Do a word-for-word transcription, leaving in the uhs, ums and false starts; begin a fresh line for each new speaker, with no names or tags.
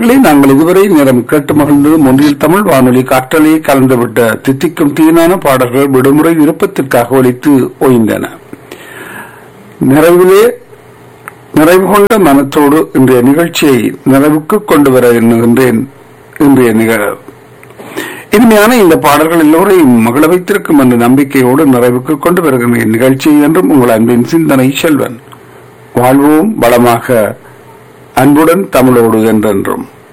நேரங்களே நாங்கள் இதுவரை நேரம் கேட்டு மகிழ்ந்தது ஒன்றில் தமிழ் வானொலி காற்றலை கலந்துவிட்ட தித்திக்கும் தீனான பாடல்கள் விடுமுறை விருப்பத்திற்காக ஒலித்து ஓய்ந்தன. நிறைவிலே நிறைவு கொண்ட மனத்தோடு இன்றைய நிகழ்ச்சியை நிறைவுக்கு கொண்டு வர எண்ணுகின்றேன். இன்றைய நிகழ்வு இனிமையான இந்த பாடல்கள் எல்லோரையும் மகள வைத்திருக்கும் என்ற நம்பிக்கையோடு நிறைவுக்கு கொண்டு வருகின்ற நிகழ்ச்சி என்றும் உங்கள் அன்பின் சிந்தனை செல்வன். வாழ்வோம் வளமாக, அன்புடன் தமிழோடு என்றென்றும்.